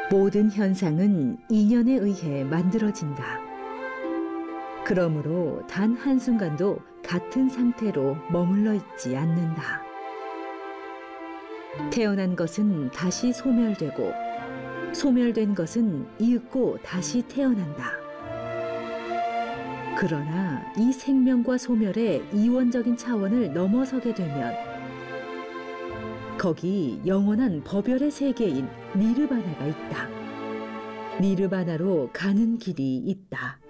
모든 현상은 인연에 의해 만들어진다. 그러므로 단 한순간도 같은 상태로 머물러 있지 않는다. 태어난 것은 다시 소멸되고, 소멸된 것은 이윽고 다시 태어난다. 그러나 이 생명과 소멸의 이원적인 차원을 넘어서게 되면 거기 영원한 법열의 세계인 니르바나가 있다. 니르바나로 가는 길이 있다.